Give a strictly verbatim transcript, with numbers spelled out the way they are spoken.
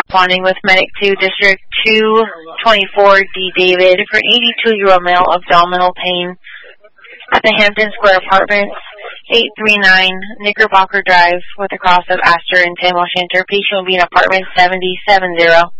Responding with Medic two, District two twenty-four, D. David, for an eighty-two-year-old male of abdominal pain at the Hampton Square Apartments, eight three nine Knickerbocker Drive, with the cross of Astor and Tam O'Shanter. Patient will be in apartment seventy seventy.